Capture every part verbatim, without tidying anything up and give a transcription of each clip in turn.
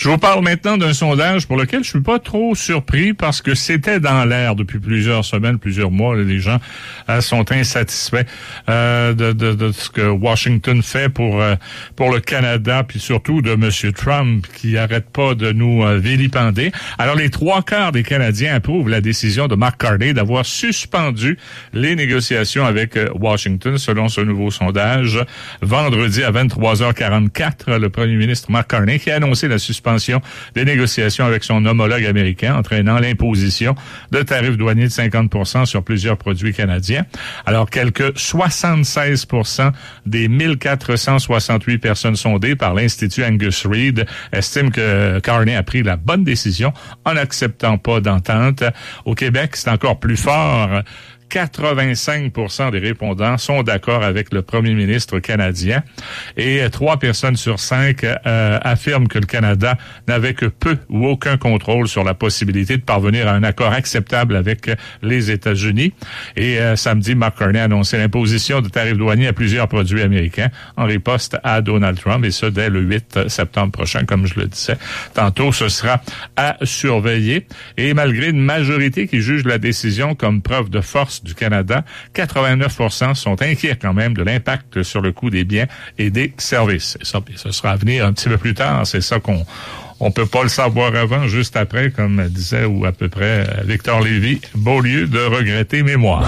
Je vous parle maintenant d'un sondage pour lequel je suis pas trop surpris parce que c'était dans l'air depuis plusieurs semaines, plusieurs mois. Les gens euh, sont insatisfaits euh, de, de, de ce que Washington fait pour euh, pour le Canada, puis surtout de M. Trump qui arrête pas de nous euh, vilipender. Alors, les trois quarts des Canadiens approuvent la décision de Mark Carney d'avoir suspendu les négociations avec euh, Washington, selon ce nouveau sondage. Vendredi à vingt-trois heures quarante-quatre, le premier ministre Mark Carney qui a annoncé la suspension des négociations avec son homologue américain, entraînant l'imposition de tarifs douaniers de cinquante pour cent sur plusieurs produits canadiens. Alors, quelques soixante-seize pour cent des mille quatre cent soixante-huit personnes sondées par l'Institut Angus Reid estiment que Carney a pris la bonne décision en n'acceptant pas d'entente. Au Québec, c'est encore plus fort. quatre-vingt-cinq pour cent des répondants sont d'accord avec le premier ministre canadien et trois personnes sur cinq euh, affirment que le Canada n'avait que peu ou aucun contrôle sur la possibilité de parvenir à un accord acceptable avec les États-Unis. Et euh, samedi, Mark Carney a annoncé l'imposition de tarifs douaniers à plusieurs produits américains en riposte à Donald Trump, et ça dès le huit septembre prochain, comme je le disais. Tantôt, ce sera à surveiller. Et malgré une majorité qui juge la décision comme preuve de force du Canada, quatre-vingt-neuf pour cent sont inquiets quand même de l'impact sur le coût des biens et des services. Et ça, ce sera à venir un petit peu plus tard. C'est ça qu'on on peut pas le savoir avant, juste après, comme disait ou à peu près Victor Lévy, beau lieu de regretter mémoire.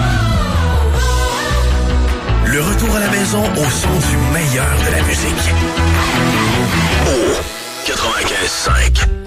Le retour à la maison au son du meilleur de la musique. Oh, quatre-vingt-quinze cinq.